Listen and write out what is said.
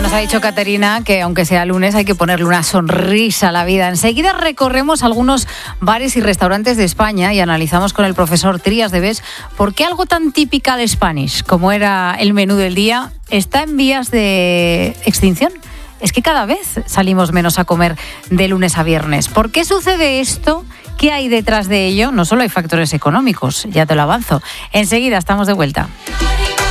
nos ha dicho Caterina que aunque sea lunes hay que ponerle una sonrisa a la vida. Enseguida recorremos algunos bares y restaurantes de España y analizamos con el profesor Trías de Bes por qué algo tan typical Spanish como era el menú del día está en vías de extinción. Es que cada vez salimos menos a comer de lunes a viernes. ¿Por qué sucede esto? ¿Qué hay detrás de ello? No solo hay factores económicos, ya te lo avanzo. Enseguida estamos de vuelta.